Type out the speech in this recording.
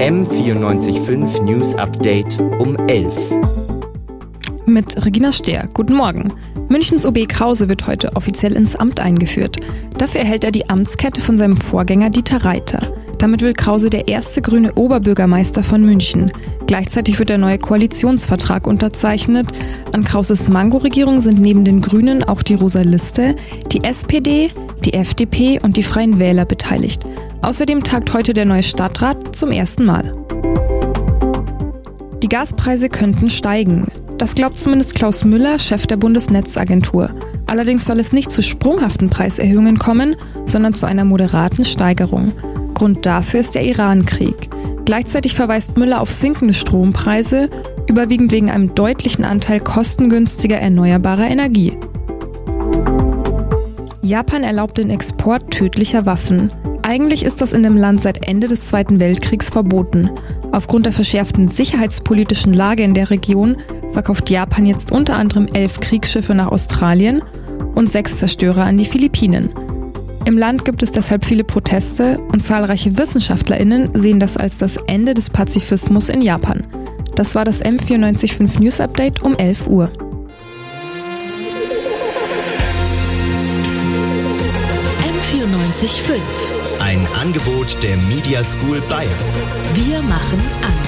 M94.5 News Update um 11. Mit Regina Stehr. Guten Morgen. Münchens OB Krause wird heute offiziell ins Amt eingeführt. Dafür erhält er die Amtskette von seinem Vorgänger Dieter Reiter. Damit wird Krause der erste grüne Oberbürgermeister von München. Gleichzeitig wird der neue Koalitionsvertrag unterzeichnet. An Krauses Mango-Regierung sind neben den Grünen auch die Rosa Liste, die SPD, die FDP und die Freien Wähler beteiligt. Außerdem tagt heute der neue Stadtrat zum ersten Mal. Die Gaspreise könnten steigen. Das glaubt zumindest Klaus Müller, Chef der Bundesnetzagentur. Allerdings soll es nicht zu sprunghaften Preiserhöhungen kommen, sondern zu einer moderaten Steigerung. Grund dafür ist der Iran-Krieg. Gleichzeitig verweist Müller auf sinkende Strompreise, überwiegend wegen einem deutlichen Anteil kostengünstiger erneuerbarer Energie. Japan erlaubt den Export tödlicher Waffen. Eigentlich ist das in dem Land seit Ende des Zweiten Weltkriegs verboten. Aufgrund der verschärften sicherheitspolitischen Lage in der Region verkauft Japan jetzt unter anderem 11 Kriegsschiffe nach Australien und 6 Zerstörer an die Philippinen. Im Land gibt es deshalb viele Proteste und zahlreiche WissenschaftlerInnen sehen das als das Ende des Pazifismus in Japan. Das war das M94.5 News Update um 11 Uhr. M94.5. Ein Angebot der Media School Bayern. Wir machen anders.